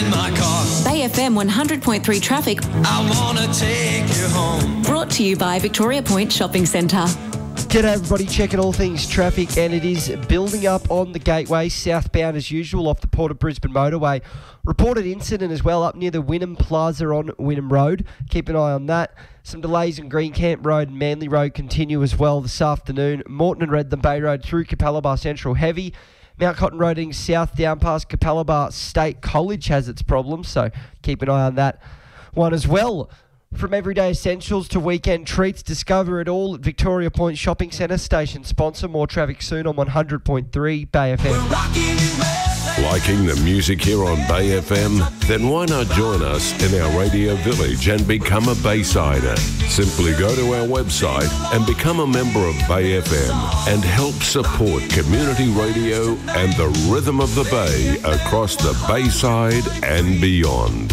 in my car. Bay FM 100.3 traffic. I wanna take you home. Brought to you by Victoria Point Shopping Centre. G'day everybody, checking all things traffic, and it is building up on the Gateway, southbound as usual off the Port of Brisbane motorway. Reported incident as well up near the Wynnum Plaza on Wynnum Road. Keep an eye on that. Some delays in Greencamp Road and Manly Road continue as well this afternoon. Moreton and Redland Bay Road through Capalaba Central heavy. Mount Cotton Road heading south down past Capalaba State College has its problems, so keep an eye on that one as well. From everyday essentials to weekend treats, discover it all at Victoria Point Shopping Centre. Station sponsor. More traffic soon on 100.3 Bay FM. Liking the music here on Bay FM? Then why not join us in our radio village and become a Baysider? Simply go to our website and become a member of Bay FM and help support community radio and the rhythm of the Bay across the Bayside and beyond.